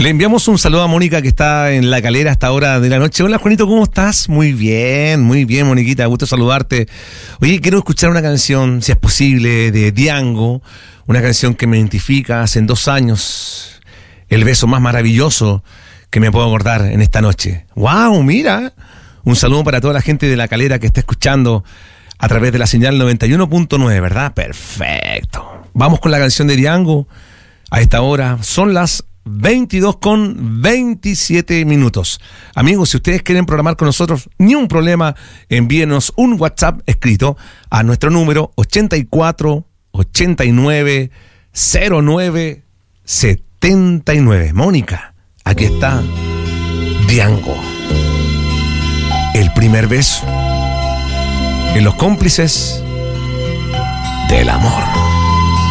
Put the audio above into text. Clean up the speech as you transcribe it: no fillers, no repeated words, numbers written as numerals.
Le enviamos un saludo a Mónica, que está en La Calera a esta hora de la noche. Hola, Juanito, ¿cómo estás? Muy bien, Moniquita, gusto saludarte. Oye, quiero escuchar una canción, si es posible, de Diango, una canción que me identifica hace 2 años, el beso más maravilloso que me puedo acordar en esta noche. ¡Wow! Mira, un saludo para toda la gente de La Calera que está escuchando a través de la señal 91.9, ¿verdad? Perfecto. Vamos con la canción de Diango a esta hora. Son las 22:27. Amigos, si ustedes quieren programar con nosotros, ni un problema, envíenos un WhatsApp escrito a nuestro número 84 89 09 79. Mónica, aquí está Diango, el primer beso en Los Cómplices del Amor.